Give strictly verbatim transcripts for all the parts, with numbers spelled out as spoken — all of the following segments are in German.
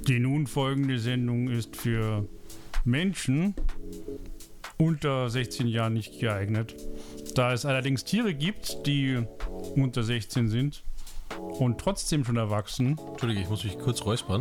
Die nun folgende Sendung ist für Menschen unter sechzehn Jahren nicht geeignet. Da es allerdings Tiere gibt, die unter sechzehn sind und trotzdem schon erwachsen. Entschuldige, ich muss mich kurz räuspern.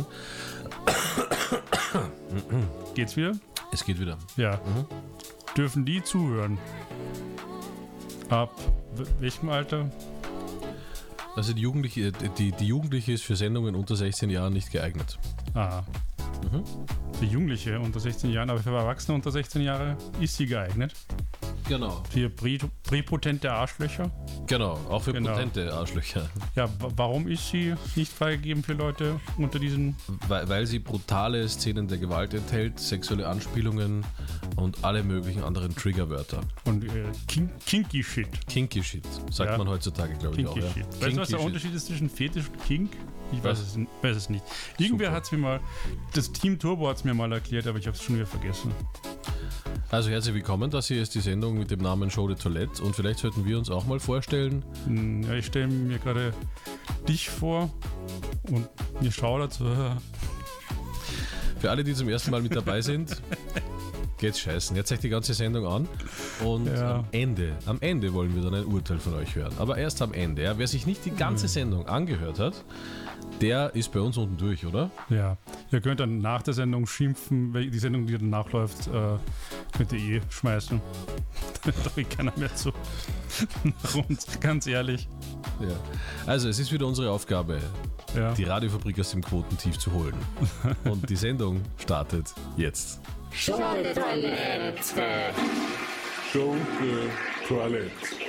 Geht's wieder? Es geht wieder. Ja. Mhm. Dürfen die zuhören? Ab welchem Alter? Also die Jugendliche, die, die Jugendliche ist für Sendungen unter sechzehn Jahren nicht geeignet. Ah. Mhm. Für Jugendliche unter sechzehn Jahren, aber für Erwachsene unter sechzehn Jahre ist sie geeignet. Genau. Für prä- präpotente Arschlöcher. Genau, auch für Genau. potente Arschlöcher. Ja, w- warum ist sie nicht freigegeben für Leute unter diesen... Weil, weil sie brutale Szenen der Gewalt enthält, sexuelle Anspielungen und alle möglichen anderen Triggerwörter. Und äh, kin- Kinky Shit. Kinky Shit, sagt Ja. man heutzutage, glaube ich Kinky auch. Ja. Shit. Weißt Kinky du, was der Shit. Unterschied ist zwischen Fetisch und Kink? Ich weiß Was? es, weiß es nicht. Irgendwer Super. hat es mir mal... Das Team Turbo hat es mir mal erklärt, aber ich habe es schon wieder vergessen. Also herzlich willkommen, das hier ist die Sendung mit dem Namen Show de Toilette und vielleicht sollten wir uns auch mal vorstellen. Hm, Ja, ich stelle mir gerade dich vor und mir schaudert so... Für alle, die zum ersten Mal mit dabei sind, geht's scheißen. Jetzt zeigt die ganze Sendung an und Ja. am Ende, am Ende wollen wir dann ein Urteil von euch hören. Aber erst am Ende. Ja. Wer sich nicht die ganze Sendung angehört hat, der ist bei uns unten durch, oder? Ja, ihr könnt dann nach der Sendung schimpfen, weil die Sendung, die danach läuft, äh, könnt ihr eh schmeißen. Da geht keiner mehr zu. Nach uns, ganz ehrlich. Ja. Also es ist wieder unsere Aufgabe, Ja. die Radiofabrik aus dem Quotentief zu holen. Und die Sendung startet jetzt. Show de Toilette. Show de Toilette.